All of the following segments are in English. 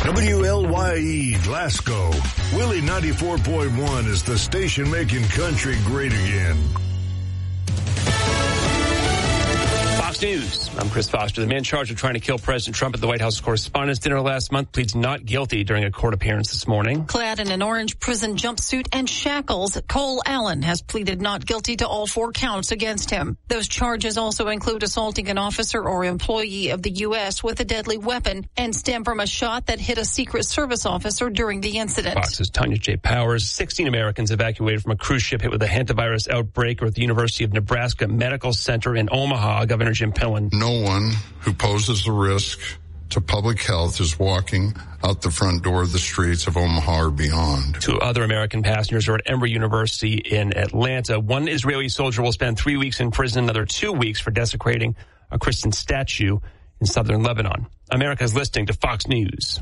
WLYE Glasgow. Willie 94.1 is the station making country great again. Fox News. I'm Chris Foster. The man charged with trying to kill President Trump at the White House Correspondents' Dinner last month pleads not guilty during a court appearance this morning. Clad in an orange prison jumpsuit and shackles, Cole Allen has pleaded not guilty to all 4 counts against him. Those charges also include assaulting an officer or employee of the U.S. with a deadly weapon and stem from a shot that hit a Secret Service officer during the incident. Fox's Tanya J. Powers. 16 Americans evacuated from a cruise ship hit with a hantavirus outbreak at the University of Nebraska Medical Center in Omaha. Governor Jim Pillen. No one who poses a risk to public health is walking out the front door of the streets of Omaha or beyond. 2 other American passengers are at Emory University in Atlanta. 1 Israeli soldier will spend 3 weeks in prison, another 2 weeks for desecrating a Christian statue in southern Lebanon. America's listening to Fox News.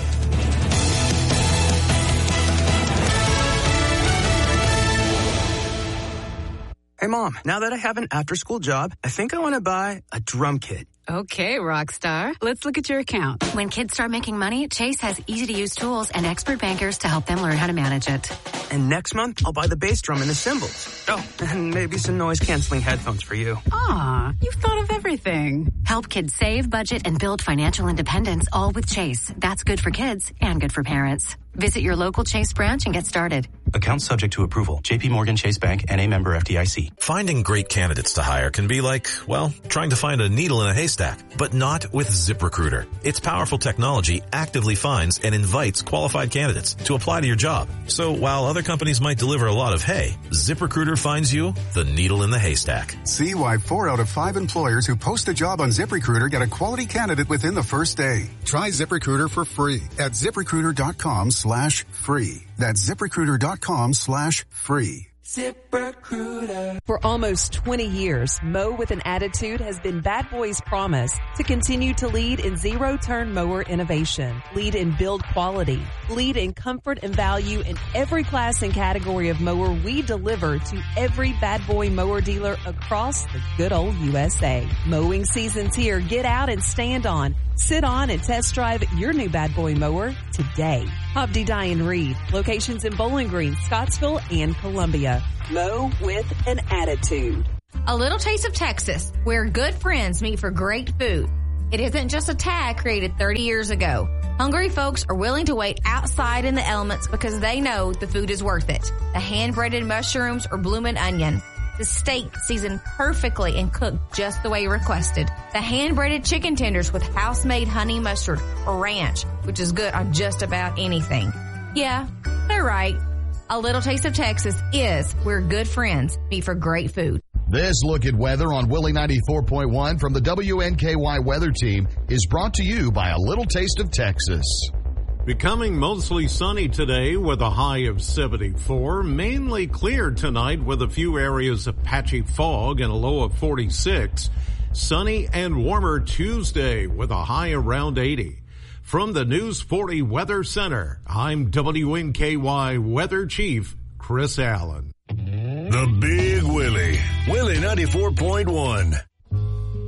Hey, Mom, now that I have an after-school job, I think I want to buy a drum kit. Okay, Rockstar. Let's look at your account. When kids start making money, Chase has easy-to-use tools and expert bankers to help them learn how to manage it. And next month, I'll buy the bass drum and the cymbals. Oh, and maybe some noise-canceling headphones for you. Aw, you've thought of everything. Help kids save, budget, and build financial independence, all with Chase. That's good for kids and good for parents. Visit your local Chase branch and get started. Account subject to approval. J.P. Morgan Chase Bank, N.A. member FDIC. Finding great candidates to hire can be like, well, trying to find a needle in a haystack, but not with ZipRecruiter. Its powerful technology actively finds and invites qualified candidates to apply to your job. So while other companies might deliver a lot of hay, ZipRecruiter finds you the needle in the haystack. See why 4 out of 5 employers who post a job on ZipRecruiter get a quality candidate within the first day. Try ZipRecruiter for free at ZipRecruiter.com/free. That's ZipRecruiter.com/free. ZipRecruiter. For almost 20 years, Mow with an Attitude has been Bad Boy's promise to continue to lead in zero-turn mower innovation, lead in build quality, lead in comfort and value in every class and category of mower we deliver to every Bad Boy mower dealer across the good old USA. Mowing season's here. Get out and stand on. Sit on and test drive your new Bad Boy mower today. Hobdy Dye & Reed. Locations in Bowling Green, Scottsville, and Columbia. Mow with an Attitude. A little taste of Texas, where good friends meet for great food. It isn't just a tag created 30 years ago. Hungry folks are willing to wait outside in the elements because they know the food is worth it. The hand-breaded mushrooms or bloomin' onion. The steak seasoned perfectly and cooked just the way requested. The hand-breaded chicken tenders with house-made honey mustard or ranch, which is good on just about anything. Yeah, they're right. A little taste of Texas is where good friends meet for great food. This look at weather on Willie 94.1 from the WNKY Weather Team is brought to you by A Little Taste of Texas. Becoming mostly sunny today with a high of 74. Mainly clear tonight with a few areas of patchy fog and a low of 46. Sunny and warmer Tuesday with a high around 80. From the News 40 Weather Center, I'm WNKY Weather Chief Chris Allen. The Big Willie. Willie 94.1.